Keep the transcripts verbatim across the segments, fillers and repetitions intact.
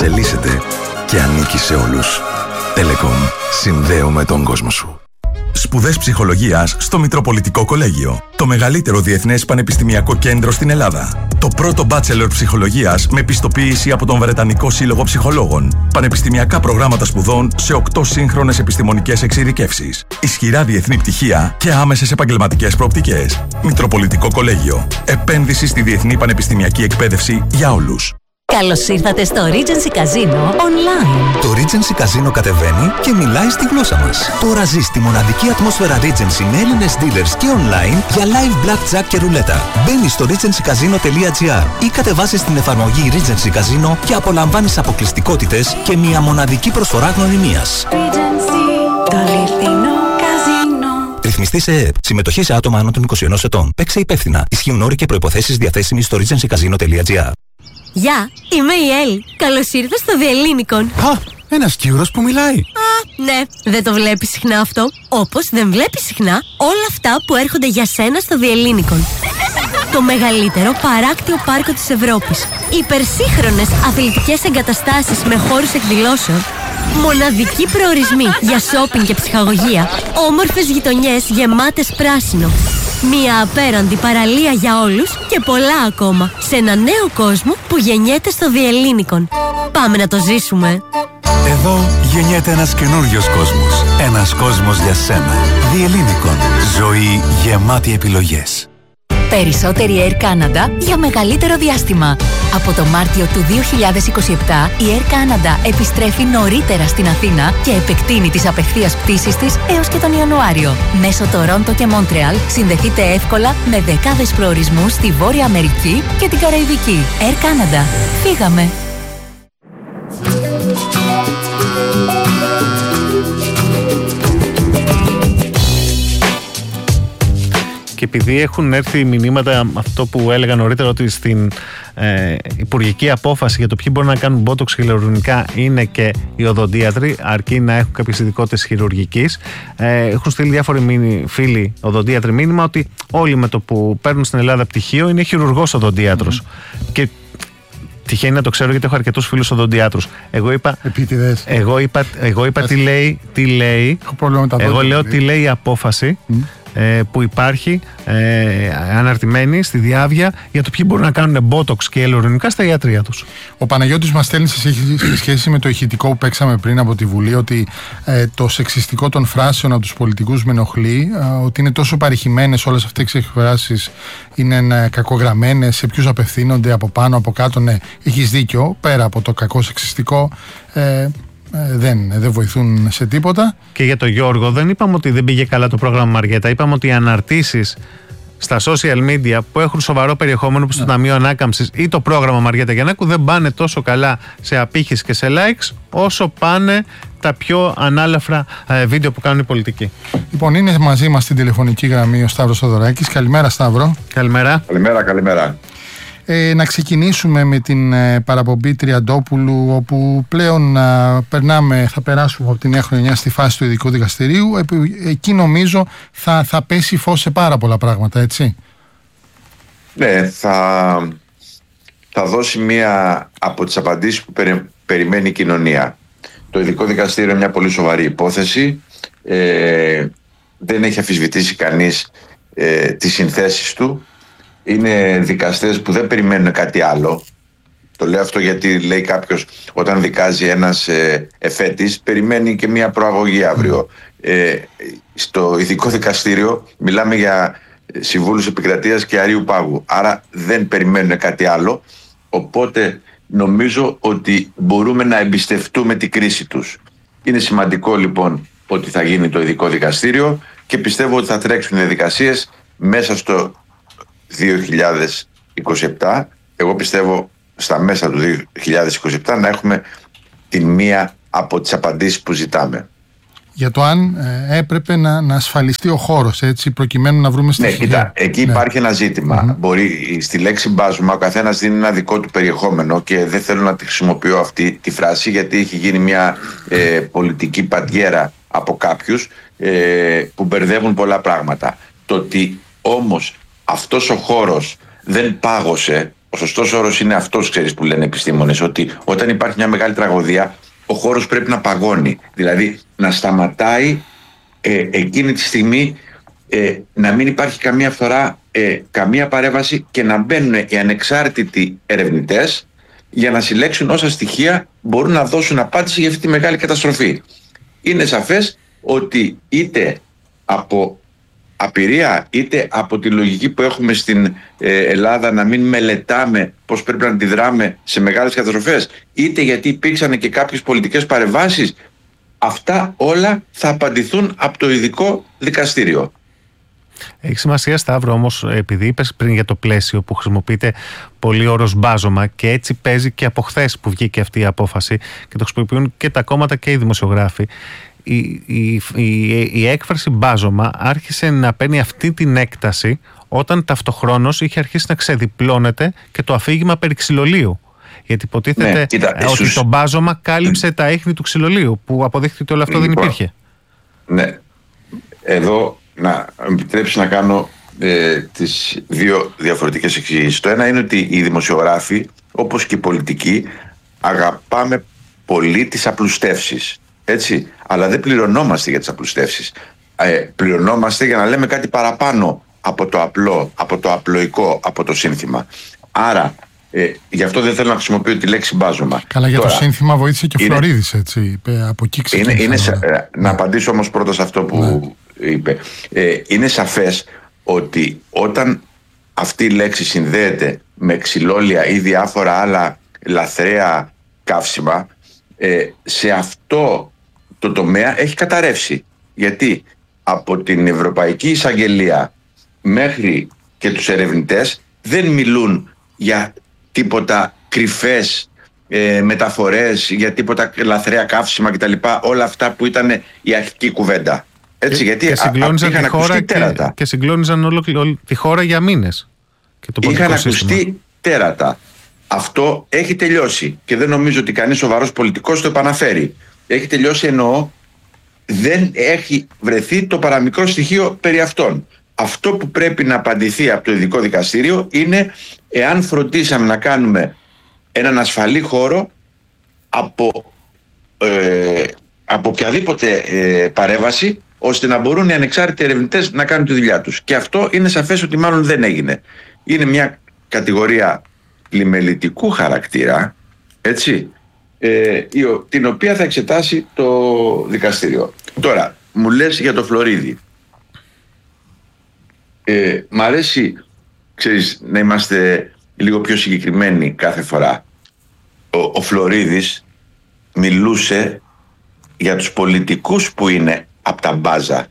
εξελίσσεται και ανήκει σε όλους. Telecom. Συνδέουμε τον κόσμο σου. Σπουδές ψυχολογίας στο Μητροπολιτικό Κολέγιο. Το μεγαλύτερο διεθνές πανεπιστημιακό κέντρο στην Ελλάδα. Το πρώτο bachelor ψυχολογίας με πιστοποίηση από τον Βρετανικό Σύλλογο Ψυχολόγων. Πανεπιστημιακά προγράμματα σπουδών σε οκτώ σύγχρονες επιστημονικές εξειδικεύσεις. Ισχυρά διεθνή πτυχία και άμεσες επαγγελματικές προοπτικές. Μητροπολιτικό Κολέγιο. Επένδυση στη διεθνή πανεπιστημιακή εκπαίδευση για όλους. Καλώς ήρθατε στο Regency Casino Online. Το Regency Casino κατεβαίνει και μιλάει στη γλώσσα μας. Τώρα ζεις τη μοναδική ατμόσφαιρα Regency με Έλληνες dealers και online για live blackjack και ρουλέτα. Μπαίνεις στο regency casino τελεία gr ή κατεβάζεις την εφαρμογή Regency Casino και απολαμβάνεις αποκλειστικότητες και μια μοναδική προσφορά γνωριμίας. Regency, το αληθινό καζίνο. Ρυθμιστή σε ΕΕΠ. Συμμετοχή σε άτομα άνω των είκοσι ενός ετών. Παίξε υπεύθυνα. Ισχύουν όροι και προϋποθέσεις διαθέσιμοι στο regency casino τελεία gr. Γεια, είμαι η Ελ. Καλώς ήρθες στο Διελλήνικον. Α, ένας Κύρος που μιλάει. Α, ναι, δεν το βλέπεις συχνά αυτό. Όπως δεν βλέπεις συχνά όλα αυτά που έρχονται για σένα στο Διελλήνικον. Το μεγαλύτερο παράκτιο πάρκο της Ευρώπης. Υπερσύγχρονες αθλητικές εγκαταστάσεις με χώρους εκδηλώσεων. Μοναδικοί προορισμοί για σόπινγκ και ψυχαγωγία. Όμορφες γειτονιές γεμάτες πράσινο. Μια απέραντη παραλία για όλους και πολλά ακόμα. Σε ένα νέο κόσμο που γεννιέται στο Διελλήνικον. Πάμε να το ζήσουμε. Εδώ γεννιέται ένας καινούριος κόσμος. Ένας κόσμος για σένα. Διελλήνικον. Ζωή γεμάτη επιλογές. Περισσότερη Air Canada για μεγαλύτερο διάστημα. Από το Μάρτιο του δύο χιλιάδες είκοσι επτά η Air Canada επιστρέφει νωρίτερα στην Αθήνα και επεκτείνει τις απευθείας πτήσεις της έως και τον Ιανουάριο. Μέσω Τορόντο και Μόντρεαλ συνδεθείτε εύκολα με δεκάδες προορισμούς στη Βόρεια Αμερική και την Καραϊβική. Air Canada. Φύγαμε! Και επειδή έχουν έρθει μηνύματα, αυτό που έλεγα νωρίτερα, ότι στην ε, υπουργική απόφαση για το ποιοι μπορούν να κάνουν μπότοξ χιλιορρονικά είναι και οι οδοντίατροι, αρκεί να έχουν κάποιες ειδικότητες χειρουργικής. Ε, έχουν στείλει διάφοροι φίλοι οδοντίατροι μήνυμα ότι όλοι με το που παίρνουν στην Ελλάδα πτυχίο είναι χειρουργός οδοντίατρος. Mm-hmm. Και τυχαίνει να το ξέρω γιατί έχω αρκετούς φίλους οδοντιάτρους. Εγώ είπα, Επίτηδες. εγώ είπα, εγώ είπα τι λέει, τι λέει. Εγώ λέω τι λέει η απόφαση. Mm. που υπάρχει ε, αναρτημένη στη διάβια για το ποιοι μπορούν να κάνουν μπότοξ και ελαιορρονικά στα ιατρεία τους. Ο Παναγιώτης μας στέλνει σε σχέση με το ηχητικό που παίξαμε πριν από τη Βουλή ότι ε, το σεξιστικό των φράσεων από τους πολιτικούς με ενοχλεί, ε, ότι είναι τόσο παρηχημένες όλες αυτές οι εκφράσεις, είναι ε, κακογραμμένες, σε ποιους απευθύνονται, από πάνω, από κάτω. Ναι, έχεις δίκιο, πέρα από το κακό σεξιστικό. Ε, Δεν, δεν βοηθούν σε τίποτα. Και για τον Γιώργο, δεν είπαμε ότι δεν πήγε καλά το πρόγραμμα Μαριέτα. Είπαμε ότι οι αναρτήσεις στα social media που έχουν σοβαρό περιεχόμενο, όπως ναι. το Ταμείο Ανάκαμψης ή το πρόγραμμα Μαριέτα Γιαννάκου, δεν πάνε τόσο καλά σε απήχηση και σε likes όσο πάνε τα πιο ανάλαφρα ε, βίντεο που κάνουν οι πολιτικοί. Λοιπόν, είναι μαζί μας στην τηλεφωνική γραμμή ο Σταύρος Θοδωράκης. Καλημέρα, Σταύρο. Καλημέρα. Καλημέρα, καλημέρα. Ε, να ξεκινήσουμε με την ε, παραπομπή Τριαντόπουλου, όπου πλέον ε, περνάμε, θα περάσουμε από τη νέα χρονιά στη φάση του ειδικού δικαστηρίου. Ε, εκεί νομίζω θα, θα πέσει φως σε πάρα πολλά πράγματα, έτσι. Ναι, θα, θα δώσει μία από τις απαντήσεις που περι, περιμένει η κοινωνία. Το ειδικό δικαστήριο είναι μια πολύ σοβαρή υπόθεση. Ε, δεν έχει αμφισβητήσει κανείς ε, τις συνθέσεις του. Είναι δικαστές που δεν περιμένουν κάτι άλλο. Το λέω αυτό γιατί λέει κάποιος, όταν δικάζει ένας ε, εφέτης, περιμένει και μια προαγωγή αύριο. Ε, στο ειδικό δικαστήριο μιλάμε για συμβούλους επικρατείας και αρείου πάγου. Άρα δεν περιμένουν κάτι άλλο. Οπότε νομίζω ότι μπορούμε να εμπιστευτούμε την κρίση τους. Είναι σημαντικό λοιπόν ότι θα γίνει το ειδικό δικαστήριο και πιστεύω ότι θα τρέξουν οι διαδικασίες μέσα στο δύο χιλιάδες είκοσι επτά. Εγώ πιστεύω στα μέσα του δύο χιλιάδες είκοσι επτά να έχουμε την μία από τις απαντήσεις που ζητάμε. Για το αν ε, έπρεπε να, να ασφαλιστεί ο χώρος, έτσι, προκειμένου να βρούμε στοιχεία. Ναι, κοίτα, εκεί ναι. υπάρχει ένα ζήτημα. Mm-hmm. Μπορεί στη λέξη μπάζουμα ο καθένας δίνει ένα δικό του περιεχόμενο και δεν θέλω να τη χρησιμοποιώ αυτή τη φράση, γιατί έχει γίνει μια ε, πολιτική παντιέρα από κάποιους ε, που μπερδεύουν πολλά πράγματα. Το ότι όμως αυτός ο χώρος δεν πάγωσε, ο σωστός όρος είναι αυτός, ξέρεις, που λένε επιστήμονες, ότι όταν υπάρχει μια μεγάλη τραγωδία, ο χώρος πρέπει να παγώνει. Δηλαδή να σταματάει ε, εκείνη τη στιγμή, ε, να μην υπάρχει καμία φθορά, ε, καμία παρέμβαση και να μπαίνουν οι ανεξάρτητοι ερευνητές για να συλλέξουν όσα στοιχεία μπορούν να δώσουν απάντηση για αυτή τη μεγάλη καταστροφή. Είναι σαφές ότι είτε από απειρία, είτε από τη λογική που έχουμε στην ε, Ελλάδα να μην μελετάμε πώς πρέπει να αντιδράμε σε μεγάλες καταστροφές, είτε γιατί υπήρξαν και κάποιες πολιτικές παρεμβάσεις, αυτά όλα θα απαντηθούν από το ειδικό δικαστήριο. Έχει σημασία, Σταύρο, όμως, επειδή είπες πριν για το πλαίσιο που χρησιμοποιείται πολύ όρος μπάζωμα, και έτσι παίζει και από χθες που βγήκε αυτή η απόφαση και το χρησιμοποιούν και τα κόμματα και οι δημοσιογράφοι. Η, η, η, η έκφραση μπάζωμα άρχισε να παίρνει αυτή την έκταση όταν ταυτοχρόνως είχε αρχίσει να ξεδιπλώνεται και το αφήγημα περί ξυλολίου. Γιατί υποτίθεται ναι, κοίτα, ότι ίσως... το μπάζωμα κάλυψε τα ίχνη του ξυλολίου, που αποδείχθηκε ότι όλο αυτό λοιπόν, δεν υπήρχε. Ναι. Εδώ να επιτρέψει να κάνω ε, τις δύο διαφορετικές εξηγήσεις. Το ένα είναι ότι οι δημοσιογράφοι, όπως και οι πολιτικοί, αγαπάμε πολύ τις απλουστεύσεις. Έτσι, αλλά δεν πληρωνόμαστε για τις απλουστεύσεις. Ε, πληρωνόμαστε για να λέμε κάτι παραπάνω από το απλό, από το απλοϊκό, από το σύνθημα. Άρα, ε, γι' αυτό δεν θέλω να χρησιμοποιώ τη λέξη μπάζωμα. Καλά, για Τώρα, το σύνθημα βοήθησε και ο Φλωρίδης, έτσι. Από εκεί είναι, είναι σα, ε, να απαντήσω όμως πρώτα σε αυτό που ναι. είπε. Ε, είναι σαφές ότι όταν αυτή η λέξη συνδέεται με ξυλόλια ή διάφορα άλλα λαθρέα καύσιμα, ε, σε αυτό το τομέα έχει καταρρεύσει. Γιατί από την Ευρωπαϊκή Εισαγγελία μέχρι και τους ερευνητές δεν μιλούν για τίποτα κρυφές ε, μεταφορές, για τίποτα λαθρέα καύσιμα κτλ. Όλα αυτά που ήταν η αρχική κουβέντα. Έτσι, και, γιατί και συγκλώνιζαν τη χώρα και, και συγκλώνιζαν όλη, όλη τη χώρα για μήνες. Και το είχαν ακουστεί τέρατα. Αυτό έχει τελειώσει και δεν νομίζω ότι κανείς σοβαρός πολιτικός το επαναφέρει. Έχει τελειώσει, εννοώ, δεν έχει βρεθεί το παραμικρό στοιχείο περί αυτών. Αυτό που πρέπει να απαντηθεί από το ειδικό δικαστήριο είναι εάν φροντίσαμε να κάνουμε έναν ασφαλή χώρο από, ε, από οποιαδήποτε ε, παρέμβαση, ώστε να μπορούν οι ανεξάρτητοι ερευνητές να κάνουν τη δουλειά τους. Και αυτό είναι σαφές ότι μάλλον δεν έγινε. Είναι μια κατηγορία πλημελητικού χαρακτήρα, έτσι, ε, την οποία θα εξετάσει το δικαστήριο. Τώρα, μου λες για το Φλωρίδη. Ε, μ' αρέσει, ξέρεις, να είμαστε λίγο πιο συγκεκριμένοι κάθε φορά. Ο, ο Φλωρίδης μιλούσε για τους πολιτικούς που είναι από τα μπάζα.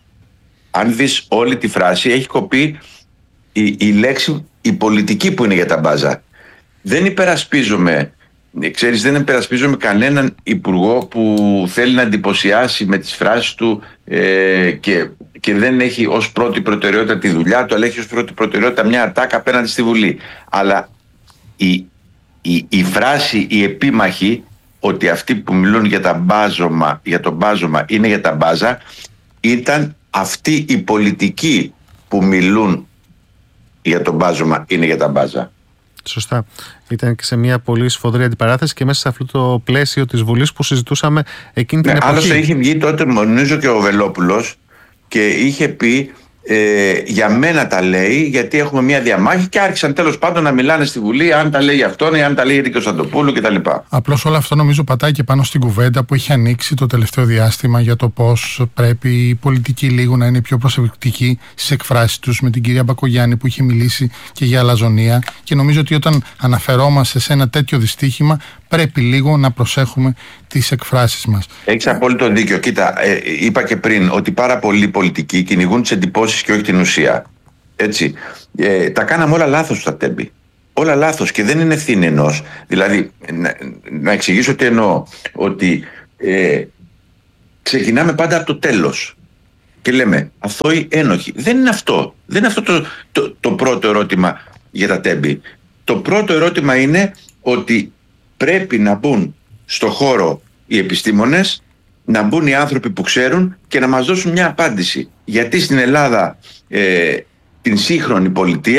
Αν δεις όλη τη φράση, έχει κοπεί η, η λέξη η πολιτική που είναι για τα μπάζα. Δεν υπερασπίζομαι, ξέρεις, δεν υπερασπίζομαι κανέναν υπουργό που θέλει να εντυπωσιάσει με τις φράσεις του ε, και, και δεν έχει ως πρώτη προτεραιότητα τη δουλειά του, αλλά έχει ως πρώτη προτεραιότητα μια ατάκα απέναντι στη Βουλή. Αλλά η, η, η φράση, η επίμαχη, ότι αυτοί που μιλούν για, τα μπάζωμα, για το μπάζωμα είναι για τα μπάζα, ήταν αυτοί οι πολιτικοί που μιλούν για το μπάζωμα είναι για τα μπάζα. Σωστά. Ήταν και σε μια πολύ σφοδρή αντιπαράθεση και μέσα σε αυτό το πλαίσιο της Βουλής που συζητούσαμε εκείνη την ναι, εποχή. Άλλωστε είχε βγει τότε, νομίζω, και ο Βελόπουλος και είχε πει ε, για μένα τα λέει γιατί έχουμε μια διαμάχη, και άρχισαν τέλος πάντων να μιλάνε στη Βουλή αν τα λέει για αυτόν ή αν τα λέει για τον Κωνσταντοπούλου κτλ. Απλώς όλο αυτό νομίζω πατάει και πάνω στην κουβέντα που έχει ανοίξει το τελευταίο διάστημα για το πώς πρέπει οι πολιτικοί λίγο να είναι πιο προσεκτικοί στις εκφράσεις τους, με την κυρία Μπακογιάννη που είχε μιλήσει και για αλαζονία, και νομίζω ότι όταν αναφερόμαστε σε ένα τέτοιο δυστύχημα πρέπει λίγο να προσέχουμε τις εκφράσεις μας. Έχεις απόλυτο δίκιο. Κοίτα, ε, είπα και πριν ότι πάρα πολλοί πολιτικοί κυνηγούν τις εντυπώσεις και όχι την ουσία. Έτσι. Ε, τα κάναμε όλα λάθος στα Τέμπη. Όλα λάθος και δεν είναι ευθύνη ενός. Δηλαδή, να, να εξηγήσω τι εννοώ. Ότι ε, ξεκινάμε πάντα από το τέλος και λέμε αθώοι ένοχοι. Δεν είναι αυτό. Δεν είναι αυτό το, το, το πρώτο ερώτημα για τα Τέμπη. Το πρώτο ερώτημα είναι ότι πρέπει να μπουν στο χώρο οι επιστήμονες, να μπουν οι άνθρωποι που ξέρουν και να μας δώσουν μια απάντηση. Γιατί στην Ελλάδα, ε, την σύγχρονη πολιτεία,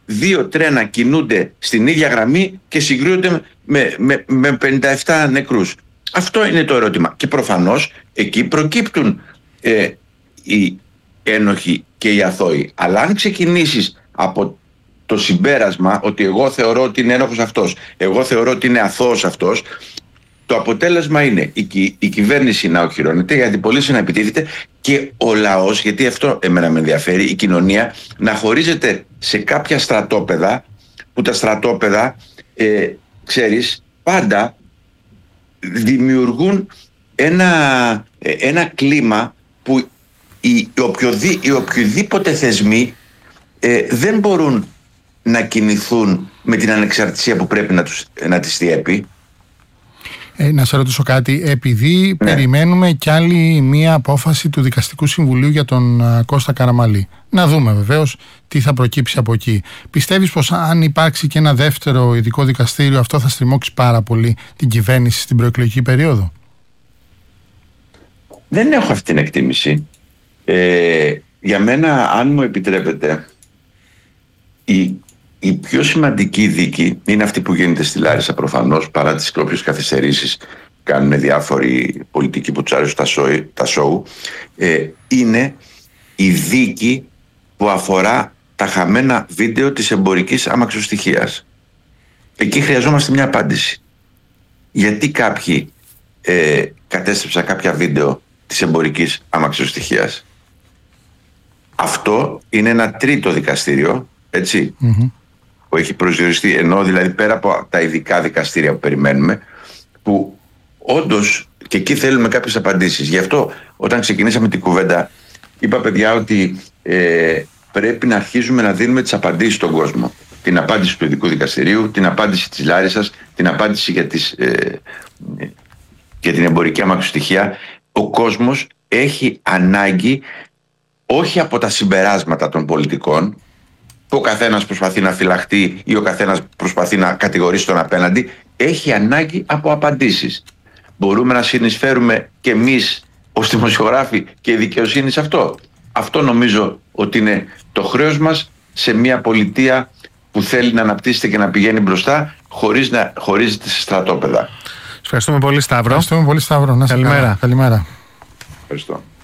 δύο τρένα κινούνται στην ίδια γραμμή και συγκρούονται με, με, με πενήντα επτά νεκρούς. Αυτό είναι το ερώτημα. Και προφανώς εκεί προκύπτουν ε, οι ένοχοι και οι αθώοι. Αλλά αν ξεκινήσεις από το συμπέρασμα ότι εγώ θεωρώ ότι είναι ένοχος αυτός, εγώ θεωρώ ότι είναι αθώος αυτός, το αποτέλεσμα είναι η, κυ, η κυβέρνηση να οχυρώνεται, η αντιπολίτευση να επιτίθεται και ο λαός, γιατί αυτό εμένα με ενδιαφέρει, η κοινωνία να χωρίζεται σε κάποια στρατόπεδα, που τα στρατόπεδα, ε, ξέρεις, πάντα δημιουργούν ένα, ένα κλίμα που οι, οποιοδη, οι οποιοδήποτε θεσμοί ε, δεν μπορούν να κινηθούν με την ανεξαρτησία που πρέπει να, τους, να τις διέπει. Ε, να σε ρωτήσω κάτι, επειδή ναι. περιμένουμε κι άλλη μία απόφαση του Δικαστικού Συμβουλίου για τον α, Κώστα Καραμανλή. Να δούμε βεβαίως τι θα προκύψει από εκεί. Πιστεύεις πως αν υπάρξει και ένα δεύτερο ειδικό δικαστήριο, αυτό θα στριμώξει πάρα πολύ την κυβέρνηση στην προεκλογική περίοδο? Δεν έχω αυτή την εκτίμηση. Ε, για μένα, αν μου επιτρέπετε, η Η πιο σημαντική δίκη είναι αυτή που γίνεται στη Λάρισα, προφανώς, παρά τις όποιες καθυστερήσεις κάνουν διάφοροι πολιτικοί που τους αρέσουν τα, σόι, τα σόου, ε, είναι η δίκη που αφορά τα χαμένα βίντεο της εμπορικής αμαξοστοιχείας. Εκεί χρειαζόμαστε μια απάντηση. Γιατί κάποιοι ε, κατέστρεψαν κάποια βίντεο της εμπορικής αμαξοστοιχείας? Αυτό είναι ένα τρίτο δικαστήριο, έτσι, mm-hmm. που έχει προσδιοριστεί, ενώ δηλαδή πέρα από τα ειδικά δικαστήρια που περιμένουμε, που όντως και εκεί θέλουμε κάποιες απαντήσεις. Γι' αυτό όταν ξεκινήσαμε την κουβέντα είπα, παιδιά, ότι ε, πρέπει να αρχίζουμε να δίνουμε τις απαντήσεις στον κόσμο. Την απάντηση του ειδικού δικαστηρίου, την απάντηση της Λάρισσας, την απάντηση για, τις, ε, για την εμπορική αμαξοστοιχεία. Ο κόσμος έχει ανάγκη όχι από τα συμπεράσματα των πολιτικών, που ο καθένας προσπαθεί να φυλαχτεί ή ο καθένας προσπαθεί να κατηγορήσει τον απέναντι, έχει ανάγκη από απαντήσεις. Μπορούμε να συνεισφέρουμε και εμείς ως δημοσιογράφοι και η δικαιοσύνη σε αυτό? Αυτό νομίζω ότι είναι το χρέος μας σε μια πολιτεία που θέλει να αναπτύσσεται και να πηγαίνει μπροστά χωρίς να χωρίζεται σε στρατόπεδα. Ευχαριστούμε πολύ, Σταύρο. Ευχαριστούμε πολύ, Σταύρο. Να σε Καλημέρα. Καλημέρα. Ευχαριστώ.